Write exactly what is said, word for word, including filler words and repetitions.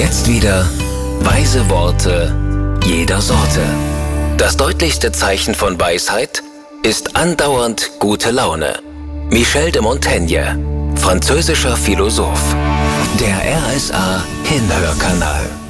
jetzt wieder weise Worte jeder Sorte. Das deutlichste Zeichen von Weisheit ist andauernd gute Laune. Michel de Montaigne, französischer Philosoph. Der R S A Hinhörkanal.